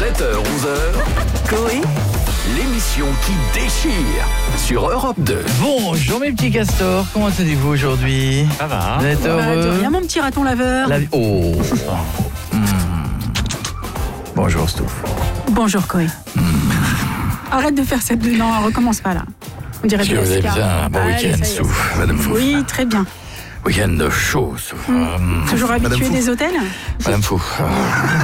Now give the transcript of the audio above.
7h-11h, Coé, l'émission qui déchire sur Europe 2. Bonjour mes petits castors, comment allez-vous aujourd'hui? Ça va. Vous êtes de heureux? rien mon petit raton laveur. Oh. Bonjour Stouff. Bonjour Coé. Arrête de faire cette... Non, on recommence pas là. On dirait Est-ce que vous avez Alaska. bien un bon Allez, week-end, ça y est. Stouff, Madame Fou? Oui, très bien. Week-end chaud, Stouff. Toujours Madame habitué Fou. des hôtels? Madame Fou.